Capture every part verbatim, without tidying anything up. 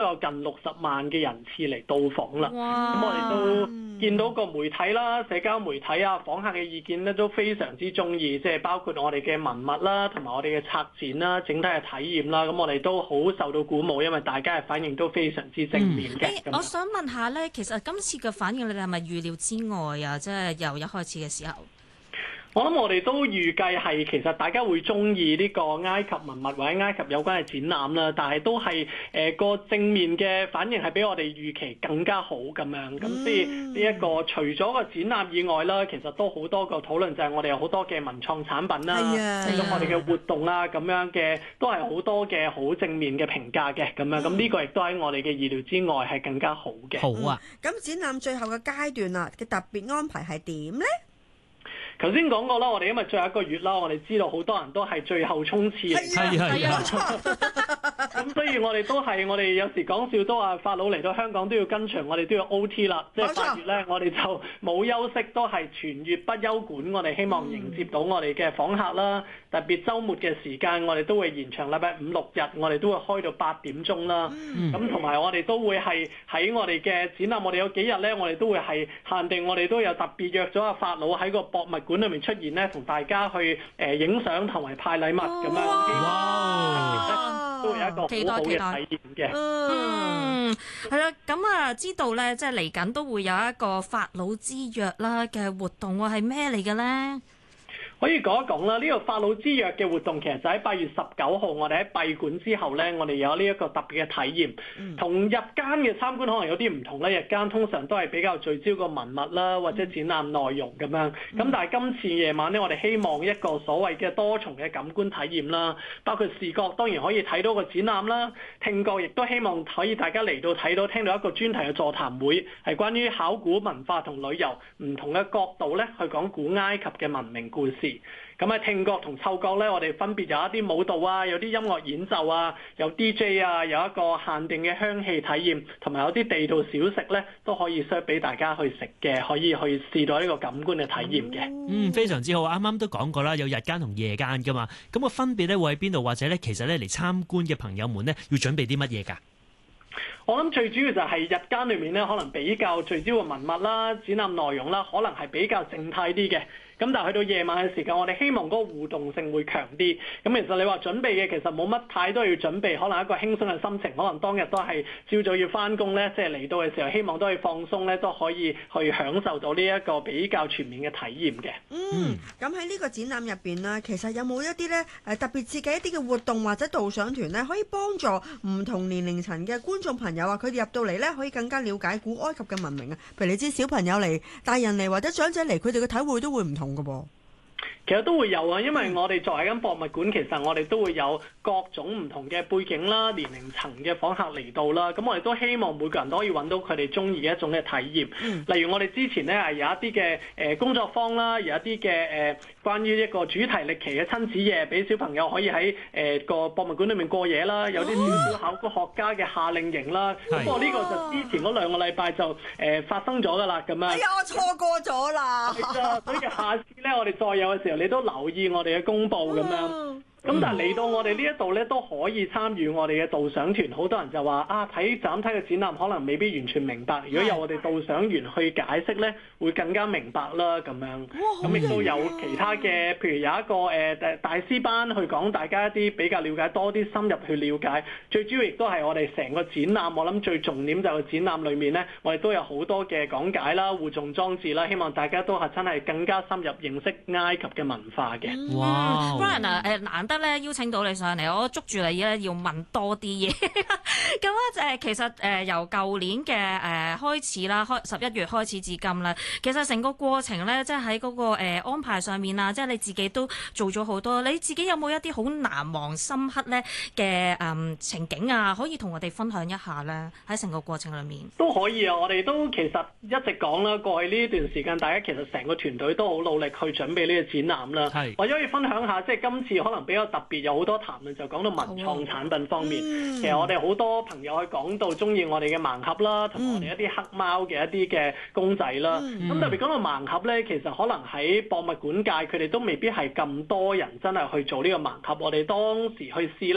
有近六十萬嘅人次嚟到訪啦。咁我哋都見到個媒體啦、社交媒體啊、訪客嘅意見咧都非常之中意，即係包括我哋嘅文物啦，同埋我哋嘅策展啦、整體嘅體驗啦。咁我哋都好受到鼓舞，因為大家嘅反應都非常之正面嘅。 嗯欸、我想問下咧，其實今次嘅反應你哋係咪預料之外啊？即係由一開始嘅時候。 我諗我哋都預計係其實大家會中意呢個埃及文物或者埃及有關嘅展覽啦，但係都係誒個正面嘅反應係比我哋預期更加好咁樣。咁所以呢一個除咗個展覽以外啦，其實都好多個討論就係我哋有好多嘅文創產品啦，咁我哋嘅活動啦咁樣嘅都係好多嘅好正面嘅評價嘅咁樣。咁呢個亦都喺我哋嘅意料之外係更加好嘅。 好啊！ 咁、嗯、展覽最後嘅階段啦嘅特別安排係點咧？ 頭先講過啦，我哋因為最後一個月啦，我哋知道好多人都係最後衝刺嚟嘅， 係啊， 咁所以我哋都係我哋有時講笑都話法老嚟到香港都要跟隨，我哋都要 O T 啦。即係八月咧，我哋就冇休息，都係全月不休館。我哋希望迎接到我哋嘅訪客啦。特別週末嘅時間，我哋都會延長禮拜五六日，我哋都會開到八點鐘啦。咁同埋我哋都會係喺我哋嘅展覽，我哋有幾日咧，我哋都會係限定，我哋都有特別約咗阿法老喺個博物館裏面出現咧，同大家去誒影相同埋派禮物咁樣。哇！都會有一個好好嘅體驗嘅。 嗯，係啦，咁啊，知道咧，即係嚟緊都會有一個法老之約啦嘅活動喎，係咩嚟嘅咧？ 可以講一講啦，呢、這個法老之約嘅活動其實就喺八月十九號，我哋喺閉館之後咧，我哋有呢一個特別嘅體驗，同、嗯、日間嘅參觀可能有啲唔同咧。日間通常都係比較聚焦個文物啦，或者展覽內容咁樣。咁、嗯、但係今次夜晚咧，我哋希望一個所謂嘅多重嘅感官體驗啦，包括視覺當然可以睇到個展覽啦，聽覺亦都希望可以大家嚟到睇到聽到一個專題嘅座談會，係關於考古文化同旅遊唔同嘅角度咧，去講古埃及嘅文明故事。咁喺聽覺同嗅覺咧，我哋分別有一啲舞蹈啊，有啲音樂演奏啊，有 D J 啊，有一個限定嘅香氣體驗，同埋有啲地道小食咧，都可以 serve 俾大家去食嘅，可以去試到呢個感官嘅體驗嘅。 嗯，非常之好。啱啱都講過啦，有日間同夜間噶嘛。咁個分別咧會喺邊度？或者咧，其實咧嚟參觀嘅朋友們咧，要準備啲乜嘢㗎？ 我諗最主要就係日間裏面咧，可能比較聚焦嘅文物啦、展覽內容啦，可能係比較靜態啲嘅。咁但係去到夜晚嘅時間，我哋希望嗰個互動性會強啲。咁其實你話準備嘅其實冇乜太多要準備，可能一個輕鬆嘅心情，可能當日都係朝早要翻工咧，即係嚟到嘅時候，希望都可以放鬆咧，都可以去享受到呢一個比較全面嘅體驗嘅。 嗯，咁喺呢個展覽入邊啦，其實有冇一啲咧誒特別設計一啲嘅活動或者導賞團咧，可以幫助唔同年齡層嘅觀眾朋友啊，佢哋入到嚟咧可以更加了解古埃及嘅文明啊？譬如你知小朋友嚟、大人嚟或者長者嚟，佢哋嘅體會都會唔同㗎噃。 其實都會有啊，因為我哋作為一間博物館，其實我哋都會有各種唔同嘅背景啦、年齡層嘅訪客嚟到啦。咁我哋都希望每個人都可以揾到佢哋中意嘅一種嘅體驗。嗯、例如我哋之前咧係有一啲嘅誒工作坊啦，有一啲嘅誒關於一個主題歷奇嘅親子夜，俾小朋友可以喺誒個博物館裏面過夜啦。有啲小小考古學家嘅夏令營啦。不過呢個就之前嗰兩個禮拜就誒發生咗㗎啦，咁樣。 哎呀，我錯過咗啦。 係啊，所以下次咧，我哋再有嘅時候，你都留意我哋嘅公佈咁樣。咁但係嚟到我哋呢一度咧，都可以參與我哋嘅導賞團。好多人就話啊，睇斬睇嘅展覽，可能未必完全明白。如果有我哋導賞員去解釋咧，會更加明白啦。咁樣，咁亦都有其他嘅，譬如有一個誒誒大師班去講大家一啲比較了解多啲深入去了解。最主要亦都係我哋成個展覽，我諗最重點就係展覽裏面咧，我哋都有好多嘅講解啦、互動裝置啦，希望大家都係真係更加深入認識埃及嘅文化嘅。 哇 Brian 啊，誒難得咧邀請到你上嚟，我捉住你咧要問多啲嘢。咁咧誒，其實誒由舊年嘅誒開始啦，開十一月開始至今啦，其實成個過程咧，即係喺嗰個誒安排上面啊，即係你自己都做咗好多。你自己有冇一啲好難忘深刻咧嘅誒情景啊？可以同我哋分享一下咧？喺成個過程裏面都可以啊！我哋都其實一直講啦，過去呢段時間，大家其實成個團隊都好努力去準備呢個展覽啦。係，或者可以分享下，即係今次可能比較特別，有好多談論就講到文創產品方面。嗯、其實我哋好多朋友去講到中意我哋嘅盲盒啦，同埋我哋一啲黑貓嘅一啲嘅公仔啦。咁、嗯、特別講到盲盒咧，其實可能喺博物館界，佢哋都未必係咁多人真係去做呢個盲盒。我哋當時去試咧，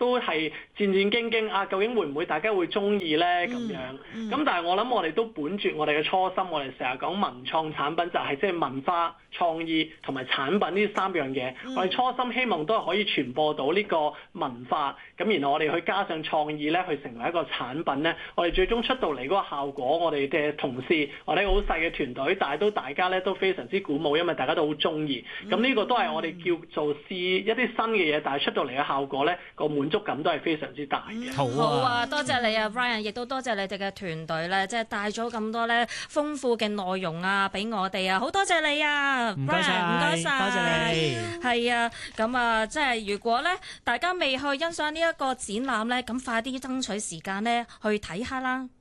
都係戰戰兢兢啊，究竟會唔會大家會中意咧咁樣？咁、嗯嗯、但係我諗我哋都本住我哋嘅初心，我哋成日講文創產品就係即係文化創意同埋產品呢三樣嘢。嗯、我哋初心希望都係可以傳播到呢個文化，咁然後我哋去加上創意咧，去成為一個產品咧，我哋最終出到嚟嗰個效果，我哋嘅同事，我哋好細嘅團隊，但係都大家咧都非常之鼓舞，因為大家都好中意。咁呢、嗯、個都係我哋叫做試一啲新嘅嘢，但係出到嚟嘅效果咧，個滿足感都係非常之大嘅。 好啊， 好啊，多謝你啊 Brian， 亦都多謝你哋嘅團隊咧，即係帶咗咁多咧豐富嘅內容啊，俾我哋啊，好多謝你啊 Brian，唔該晒， 唔該晒， 多謝你。 係啊，咁啊，即係如果咧大家未去欣賞呢一個展覽咧，咁快啲爭取時間咧去睇下啦。